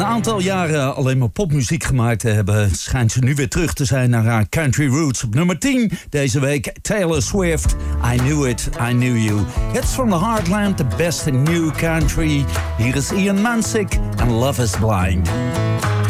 een aantal jaren alleen maar popmuziek gemaakt te hebben, schijnt ze nu weer terug te zijn naar haar country roots. Op nummer 10 deze week, Taylor Swift, I Knew It, I Knew You. It's from the Heartland, the best in new country. Hier is Ian Mansik en Love is Blind.